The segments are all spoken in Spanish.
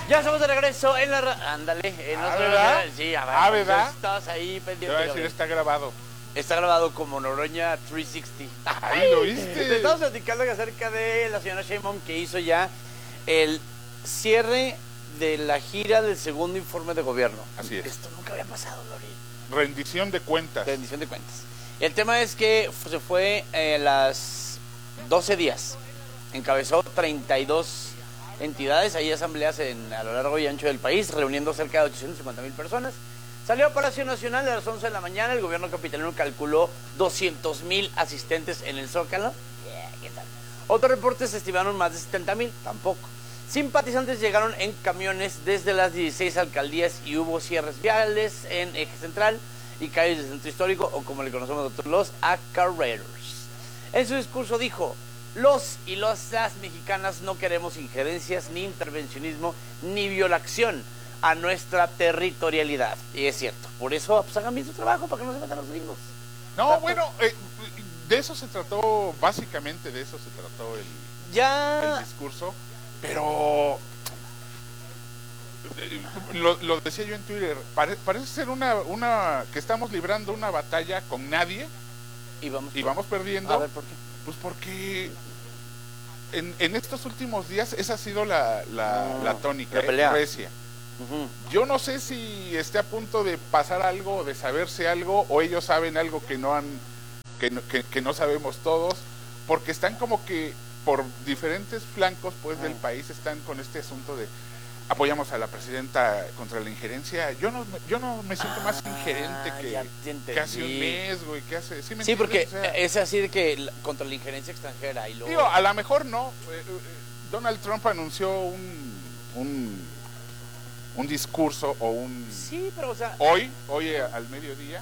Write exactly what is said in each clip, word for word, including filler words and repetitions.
Ya estamos de regreso en la... ra- Ándale. En Ah, otro- ¿verdad? Sí, a ver. Ah, ¿verdad? Estabas ahí Te pendiente. voy a decir, Gabriel. está grabado. Está grabado como Noroña trescientos sesenta. Ahí lo viste. Te estamos platicando acerca de la señora Sheinbaum, que hizo ya el cierre de la gira del segundo informe de gobierno. Así es. Esto nunca había pasado, Gabriel. Rendición de cuentas. Rendición de cuentas. El tema es que se fue eh, las doce días. Encabezó treinta y dos entidades, hay asambleas en, a lo largo y ancho del país, reuniendo cerca de ochocientas cincuenta mil personas. Salió a Palacio Nacional a las once de la mañana, el gobierno capitalino calculó doscientos mil asistentes en el Zócalo. Yeah, ¿qué tal? Otros reportes estimaron más de setenta mil, tampoco. Simpatizantes llegaron en camiones desde las dieciséis alcaldías y hubo cierres viales en Eje Central y calles del Centro Histórico, o como le conocemos nosotros, los acarreros. En su discurso dijo: los y los, las mexicanas no queremos injerencias, ni intervencionismo, ni violación a nuestra territorialidad. Y es cierto, por eso pues, hagan bien su trabajo, para que no se metan los gringos. No, bueno, eh, de eso se trató, básicamente de eso se trató el, Ya... el discurso, pero eh, lo, lo decía yo en Twitter, pare, parece ser una, una que estamos librando una batalla con nadie y vamos, y vamos perdiendo. A ver, ¿por qué? Pues porque en, en estos últimos días esa ha sido la, la, no, la tónica, la pelea. eh, recia. Uh-huh. Yo no sé si esté a punto de pasar algo, de saberse algo, o ellos saben algo que no han, que no, que, que no sabemos todos, porque están como que por diferentes flancos pues uh-huh. del país están con este asunto de apoyamos a la presidenta contra la injerencia. Yo no, yo no me siento ah, más ingerente que, que hace un mes, güey, que hace... ¿Sí, me sí porque o sea, es así de que contra la injerencia extranjera y luego... Digo, a lo mejor no. Eh, eh, Donald Trump anunció un, un, un discurso o un... Sí, pero o sea... Hoy, hoy al mediodía.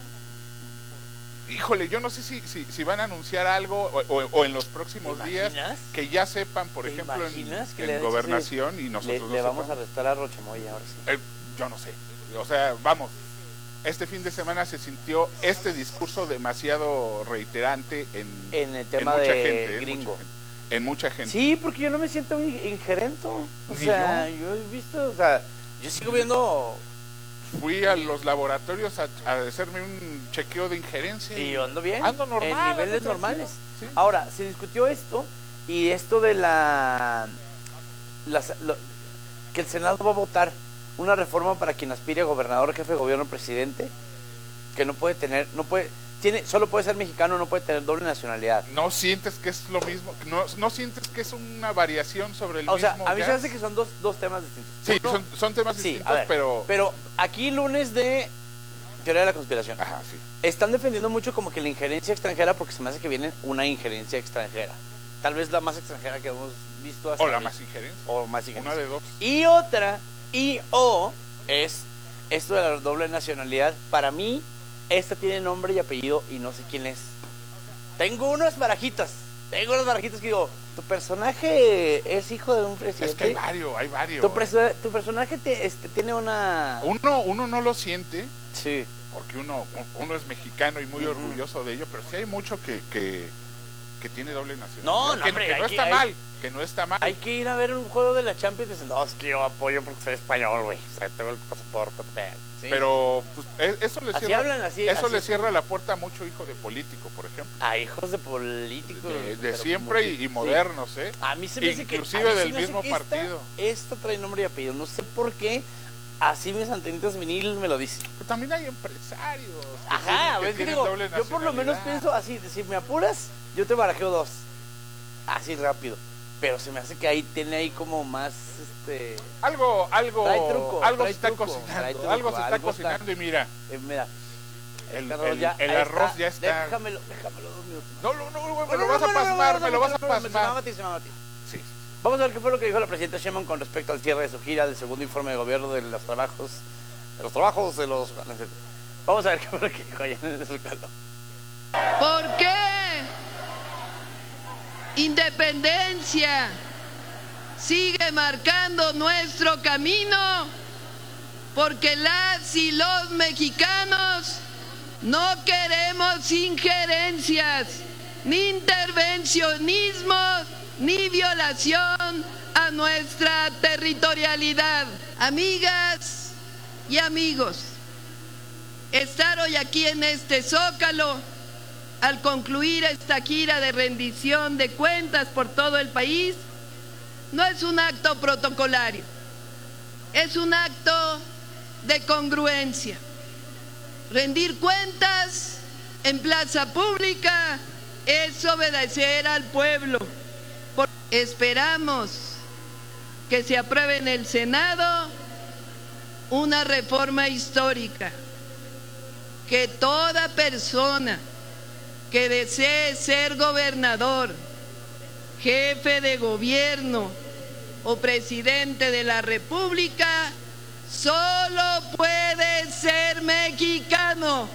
Híjole, yo no sé si, si, si van a anunciar algo o, o, o en los próximos días que ya sepan, por ejemplo, en, en gobernación sí, y nosotros le, no le vamos sepamos. a arrestar a Rochamoya ahora sí. Eh, yo no sé, o sea, vamos, este fin de semana se sintió este discurso demasiado reiterante en, en el tema en mucha de gente, gringo. En mucha gente, en mucha gente. Sí, porque yo no me siento ingerente, o Ni sea, yo. yo he visto, o sea, yo sigo viendo... Fui a los laboratorios a, a hacerme un chequeo de injerencia. Y yo ando bien. Ando normal. En niveles ando normales. ¿Sí? Ahora, se discutió esto y esto de la... Las, lo, que el Senado va a votar una reforma para quien aspire a gobernador, jefe de gobierno, presidente, que no puede tener, no puede... Tiene, solo puede ser mexicano, no puede tener doble nacionalidad. ¿No sientes que es lo mismo? ¿No, no sientes que es una variación sobre el o mismo? O sea, a mí gas? se hace que son dos, dos temas distintos. Sí, Uno, son, son temas sí, distintos, ver, pero... Pero aquí lunes de teoría de la conspiración. Ajá, sí. Están defendiendo mucho como que la injerencia extranjera, porque se me hace que viene una injerencia extranjera. Tal vez la más extranjera que hemos visto hasta O la hoy. más injerencia. O más injerencia. Una de dos. Y otra, y o, es esto de la doble nacionalidad. Para mí... Esta tiene nombre y apellido y no sé quién es. Tengo unas barajitas. Tengo unas barajitas que digo, tu personaje es hijo de un presidente. Es que hay varios, hay varios. Tu, perso- tu personaje te, este, tiene una... Uno, uno no lo siente. Sí. Porque uno, uno es mexicano y muy uh-huh. orgulloso de ello, pero sí hay mucho que, que, que tiene doble nacionalidad. No, no, que, hombre, que no que, está hay, mal, que no está mal. Hay que ir a ver un juego de la Champions y dicen, no, es que yo apoyo porque soy español, güey. O sea, tengo el pasaporte. ¿Sí? Pero pues, eso le así cierra, hablan, así, eso así le es. cierra la puerta a mucho hijo de político, por ejemplo. A hijos de políticos. De, de siempre y, y modernos, ¿eh? A mí se me hace Inclusive que, del sí mismo esta, partido. Esta trae nombre y apellido. No sé por qué. Así mis antenitas vinil me lo dicen. Pero también hay empresarios. Que Ajá, tienen, que que digo, yo por lo menos pienso así, si me apuras, yo te barajeo dos. Así rápido. Pero se me hace que ahí tiene ahí como más este algo, algo, trae truco, algo trae se está truco, cocinando, truco, algo se está algo cocinando está, y mira. Eh, mira. El, el, el, ya, el arroz está, ya está. Déjamelo, déjamelo dos minutos. No, no, no, güey, me no, lo no, vas no, a pasmar, no, no, me lo vas a pasmar. Se me va a ti, se me va a ti. Sí. Vamos a ver qué fue lo que dijo la presidenta Sheinbaum con respecto al cierre de su gira del segundo informe de gobierno de los trabajos, de los trabajos de los... Vamos a ver qué fue lo que dijo allá en el Zócalo. ¿Por qué? Independencia sigue marcando nuestro camino, porque las y los mexicanos no queremos injerencias, ni intervencionismo, ni violación a toda nuestra territorialidad. Amigas y amigos, estar hoy aquí en este Zócalo, al concluir esta gira de rendición de cuentas por todo el país, no es un acto protocolario, es un acto de congruencia. Rendir cuentas en plaza pública es obedecer al pueblo. Esperamos que se apruebe en el Senado una reforma histórica, que toda persona que desee ser gobernador, jefe de gobierno o presidente de la República solo puede ser mexicano.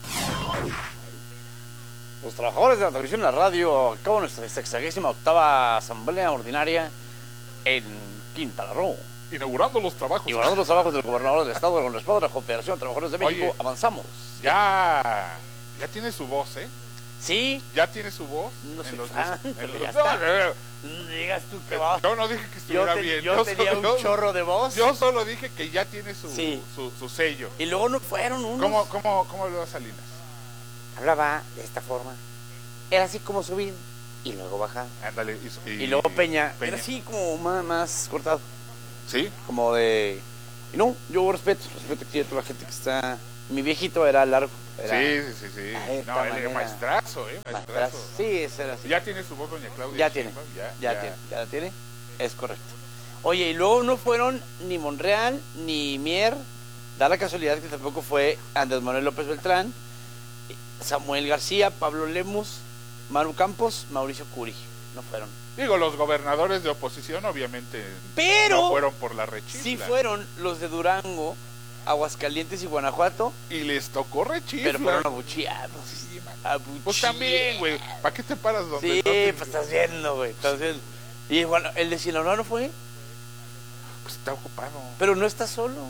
Los trabajadores de la televisión y la radio acaban nuestra sexagésima octava asamblea ordinaria en Quintana Roo. Inaugurando los trabajos. Inaugurando los trabajos del gobernador del estado con respaldo de la Confederación de Trabajadores de México. Oye, avanzamos. Ya, ya tiene su voz, ¿eh? Sí. Ya tiene su voz. No sé, en los, ah, en pero los- ya no, está. no, no. No digas tú que va. Yo no dije que Yo, estuviera te- bien. yo tenía solo- un chorro de voz. Yo solo dije que ya tiene su, Sí. su, su sello. Y luego no fueron unos. ¿Cómo, cómo, cómo lo Salinas? Hablaba de esta forma. Era así como subir y luego bajar. Ándale. Y, Y luego Peña. Era así como más, más cortado. ¿Sí? Como de. Y no, yo respeto, respeto aquí a toda la gente que está. Mi viejito era largo. Era Sí, sí, sí. sí. a esta No, él manera. es maestrazo, ¿eh? más atrás. Maestrazo. Sí, ese era así. Ya tiene su voz, doña Claudia. Ya tiene, Sheinbaum, Ya, ya, tiene, ya la tiene, es correcto. Oye, y luego no fueron ni Monreal ni Mier, da la casualidad que tampoco fue Andrés Manuel López Beltrán, Samuel García, Pablo Lemus, Maru Campos, Mauricio Curi, no fueron. Digo, los gobernadores de oposición obviamente Pero no fueron por la rechifla. sí fueron los de Durango, Aguascalientes y Guanajuato, Y les tocó rechifla. pero fueron abucheados. Sí, man. Abucheados. Pues también, güey. ¿Para qué te paras donde Sí, no te- pues estás viendo, güey. Entonces, y bueno, el de Sinaloa no fue, Pues está ocupado. pero no está solo.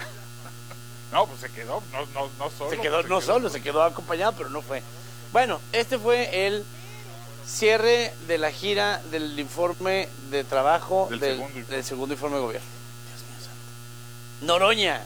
No, pues se quedó, no, no, no solo. Se quedó pues no solo, se quedó acompañado, pero no fue. Bueno, este fue el cierre de la gira del informe de trabajo Del del, segundo informe. del segundo informe de gobierno. Dios mío santo. Noroña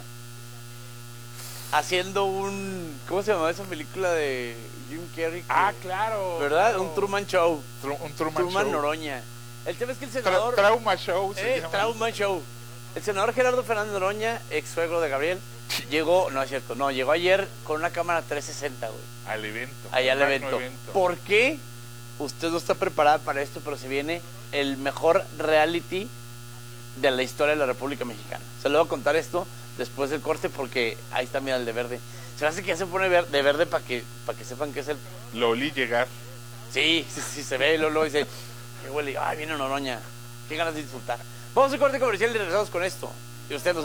haciendo un, ¿cómo se llamaba esa película de Jim Carrey? que- Ah, claro. ¿Verdad? claro. Un Truman Show. Tru- un Truman, Truman Show. Noroña. El tema es que el Tra- senador trauma Show. se eh, llama. Trauma Show. El senador Gerardo Fernández Noroña, ex suegro de Gabriel, llegó, no es cierto, no, llegó ayer con una cámara trescientos sesenta, güey. Al evento. Allá al magno evento. ¿Por qué? Usted no está preparada para esto, pero se viene el mejor reality de la historia de la República Mexicana. Se lo voy a contar esto después del corte porque ahí está, mira, el de verde. Se me hace que ya se pone ver- de verde para que, para que sepan que es el... Lo olí llegar. Sí, sí, sí, se ve y luego, luego dice, qué huele, ay, viene Noroña, qué ganas de disfrutar. Vamos a un corte comercial y regresamos con esto. Y usted nos